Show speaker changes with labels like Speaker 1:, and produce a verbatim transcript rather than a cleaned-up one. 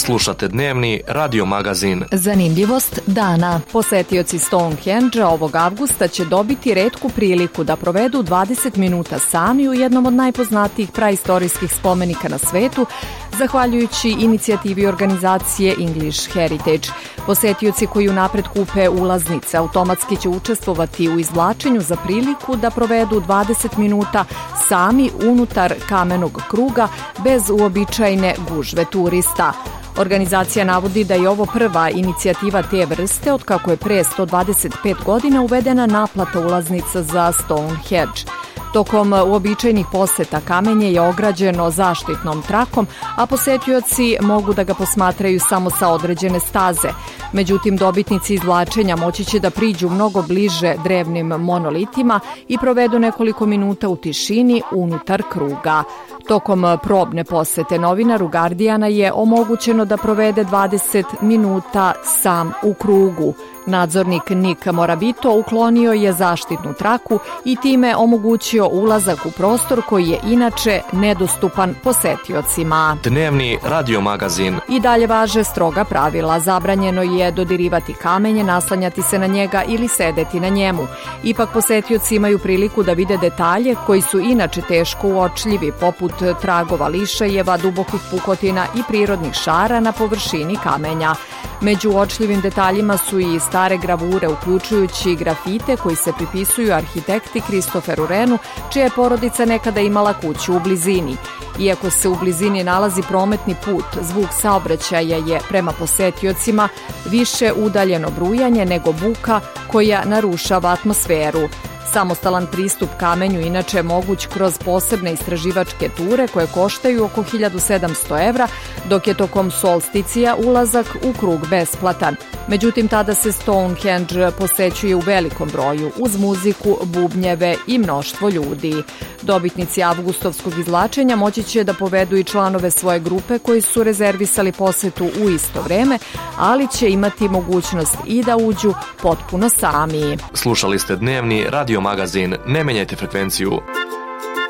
Speaker 1: Slušate dnevni radio magazin.
Speaker 2: Zanimljivost dana. Posetioci Stonehenge ovog avgusta će dobiti retku priliku da provedu dvadeset minuta sami u jednom od najpoznatijih praistorijskih spomenika na svetu, zahvaljujući inicijativi organizacije English Heritage. Posetioci koji unapred kupe ulaznice automatski će učestvovati u izvlačenju za priliku da provedu dvadeset minuta sami unutar kamenog kruga bez uobičajene gužve turista. Organizacija navodi da je ovo prva inicijativa te vrste od kako je pre sto dvadeset pet godina uvedena naplata ulaznica za Stonehenge. Tokom uobičajenih poseta kamenje je ograđeno zaštitnom trakom, a posetioci mogu da ga posmatraju samo sa određene staze. Međutim, dobitnici izvlačenja moći će da priđu mnogo bliže drevnim monolitima i provedu nekoliko minuta u tišini unutar kruga. Tokom probne posete novinaru Guardiana je omogućeno da provede dvadeset minuta sam u krugu. Nadzornik Nick Morabito uklonio je zaštitnu traku i time omogućio ulazak u prostor koji je inače nedostupan posetiocima.
Speaker 1: Dnevni radio magazin.
Speaker 2: I dalje važe stroga pravila. Zabranjeno je dodirivati kamenje, naslanjati se na njega ili sedeti na njemu. Ipak posetioci imaju priliku da vide detalje koji su inače teško uočljivi, poput tragova lišajeva, dubokih pukotina i prirodnih šara na površini kamenja. Među uočljivim detaljima su i stare gravure, uključujući grafite koji se pripisuju arhitekti Kristoferu Renu, čija je porodica nekada imala kuću u blizini. Iako se u blizini nalazi prometni put, zvuk saobraćaja je prema posetiocima više udaljeno brujanje nego buka koja narušava atmosferu. Samostalan pristup kamenju inače je moguć kroz posebne istraživačke ture koje koštaju oko hiljadu sedamsto evra, dok je tokom solsticija ulazak u krug besplatan. Međutim, tada se Stonehenge posećuje u velikom broju, uz muziku, bubnjeve i mnoštvo ljudi. Dobitnici avgustovskog izvlačenja moći će da povedu i članove svoje grupe koji su rezervisali posetu u isto vreme, ali će imati mogućnost i da uđu potpuno sami.
Speaker 1: Slušali ste dnevni radio magazin. Ne menjajte frekvenciju.